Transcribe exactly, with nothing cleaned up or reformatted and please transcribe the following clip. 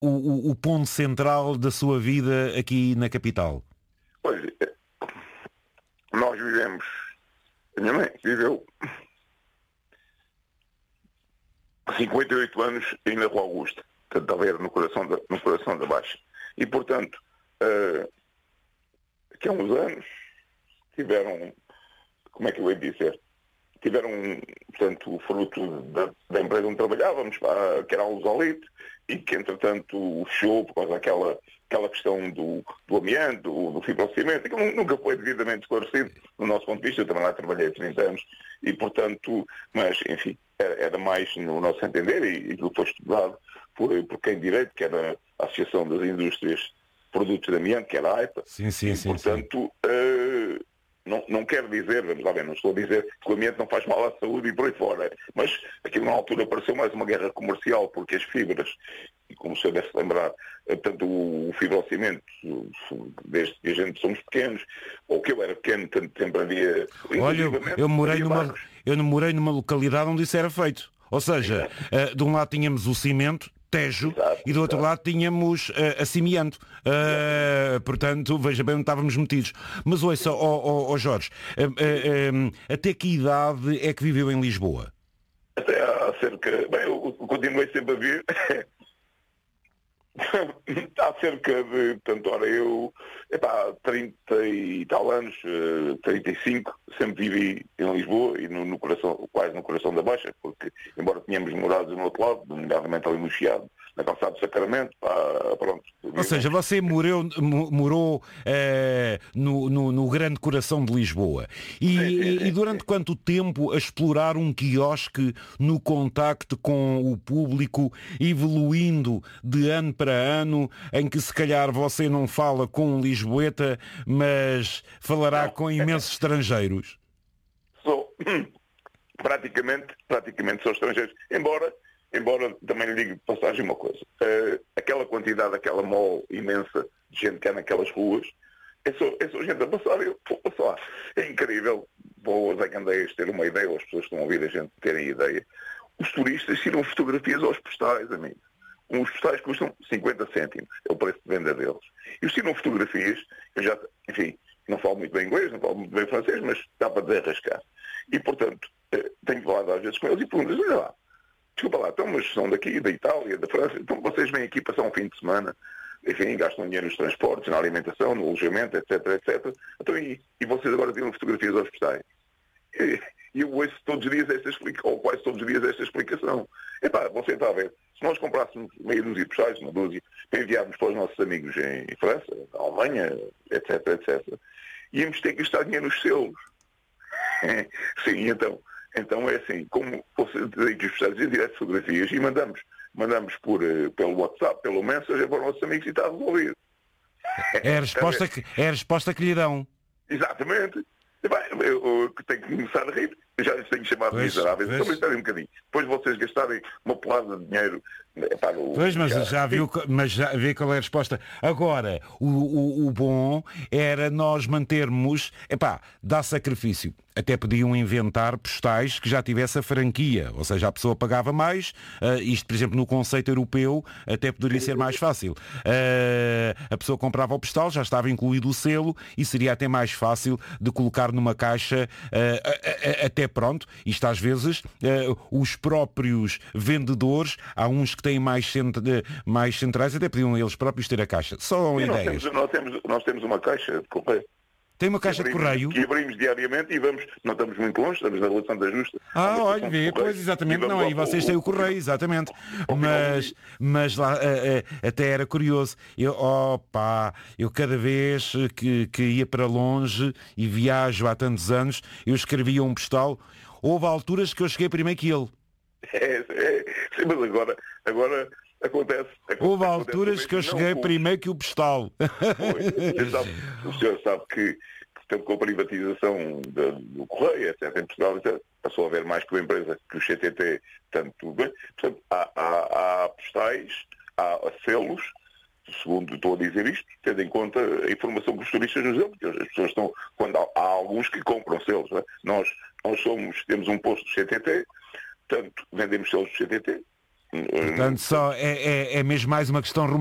o, o, o ponto central da sua vida aqui na capital? Pois, nós vivemos, a minha mãe viveu cinquenta e oito anos aí na Rua Augusta, portanto, a ver no coração da, no coração da Baixa. E, portanto, uh, aqui há uns anos tiveram, como é que eu ia dizer, tiveram, portanto, o fruto da, da empresa onde trabalhávamos, pá, que era a Lusolite, e que, entretanto, fechou por causa daquela aquela questão do, do amianto, do, do fibrocimento, que nunca foi devidamente esclarecido no nosso ponto de vista. Eu também lá trabalhei há trinta anos e, portanto, mas, enfim, era, era mais no nosso entender, e aquilo foi estudado por, por quem de direito, que era a Associação das Indústrias de Produtos de Amianto, que era a AIPA. Sim, sim, e, sim. portanto, sim. Uh, não, não quero dizer, vamos lá ver, não estou a dizer que o amianto não faz mal à saúde e por aí fora, mas aquilo na altura pareceu mais uma guerra comercial, porque as fibras, e como se deve lembrar, tanto o fibrocimento, desde que a gente somos pequenos, ou que eu era pequeno, tanto tempo havia... Olha, eu, eu, morei numa, eu morei numa localidade onde isso era feito. Ou seja, uh, de um lado tínhamos o cimento, Tejo, exato, e do outro exato. lado tínhamos uh, a cimiento. Uh, portanto, veja bem onde estávamos metidos. Mas ouça, ó oh, oh, oh Jorge, uh, uh, um, até que idade é que viveu em Lisboa? Até há cerca... Bem, eu continuei sempre a vir... Há cerca de, portanto, ora, eu, epá, trinta e tal anos, trinta e cinco, sempre vivi em Lisboa e no, no coração, quase no coração da Baixa, porque, embora tenhamos morado no outro lado, nomeadamente ali no Chiado, na calçada do Sacramento, pá, pronto. Ou seja, você morou, morou eh, no, no, no grande coração de Lisboa. E, sim, sim, sim, e durante sim. quanto tempo a explorar um quiosque no contacto com o público, evoluindo de ano para ano, em que se calhar você não fala com um lisboeta, mas falará Não. com imensos estrangeiros? Sou, praticamente, praticamente sou estrangeiro, embora... Embora também lhe diga de passagem uma coisa, uh, aquela quantidade, aquela mole imensa de gente que há naquelas ruas, é só, é só gente a passar, eu vou passar. É incrível, vou a Candeias ter uma ideia, ou as pessoas que estão a ouvir a gente terem ideia. Os turistas tiram fotografias aos postais, amigo. Os postais custam cinquenta cêntimos, é o preço de venda deles. E os tiram fotografias, eu já, enfim, não falo muito bem inglês, não falo muito bem francês, mas dá para desenrascar. E, portanto, uh, tenho falado às vezes com eles e pergunto, olha lá, desculpa lá, então, mas são daqui, da Itália, da França, então vocês vêm aqui passar um fim de semana, enfim, gastam dinheiro nos transportes, na alimentação, no alojamento, etc, etcétera. Então, e, e vocês agora tiram fotografias aos postais? E, e eu ouço todos os dias esta explicação, ou quase todos os dias esta explicação. Epá, você está a ver, se nós comprássemos meia dúzia de postais, uma dúzia, para enviarmos para os nossos amigos em França, na Alemanha, etc, etcétera, íamos ter que gastar dinheiro nos selos. Sim, então... Então é assim, como você diz que os postais direto fotografias e mandamos, mandamos por, pelo WhatsApp, pelo Messenger para os nossos amigos e está resolvido. É a resposta que, é a resposta que lhe dão. Exatamente. Eu, eu, eu tenho que começar a rir, já lhes tenho chamado pois, miseráveis, pois. então me um bocadinho. Depois vocês gastarem uma pelada de dinheiro. Para o, pois, mas já, já viu, mas já vê qual é a resposta. Agora, o, o, o bom era nós mantermos, epá, dá sacrifício. Até podiam inventar postais que já tivesse a franquia, ou seja, a pessoa pagava mais, uh, isto, por exemplo, no conceito europeu, até poderia ser mais fácil. Uh, a pessoa comprava o postal, já estava incluído o selo e seria até mais fácil de colocar numa caixa, uh, a, a, até pronto, isto às vezes, uh, os próprios vendedores, há uns que têm mais, cent... mais centrais, até podiam eles próprios ter a caixa. Só Sim, ideias. Nós temos, nós, temos, nós temos uma caixa de correio. Tem uma caixa abrimos, de correio? Que abrimos diariamente e vamos, não estamos muito longe, estamos na Rua Santa Justa. Ah, olha, vê, pois exatamente, não, e vocês têm o correio, exatamente. Mas, mas lá, até era curioso. Eu, opa, eu cada vez que, que ia para longe e viajo há tantos anos, eu escrevia um postal. Houve alturas que eu cheguei primeiro que ele. É, é, sim, mas agora, agora acontece. acontece Houve alturas que eu cheguei não, primeiro que o postal. Pois, sabe, o senhor sabe que, que com a privatização do, do correio, etcétera, em Portugal, etcétera, passou a haver mais que uma empresa que o C T T, tanto bem. Portanto, há, há, há postais, há selos, segundo estou a dizer isto, tendo em conta a informação que os turistas nos dão, porque as pessoas estão, quando há, há alguns que compram selos, não é? nós, nós somos, temos um posto do C T T, portanto, vendemos selos do C T T, Portanto, só é, é, é mesmo mais uma questão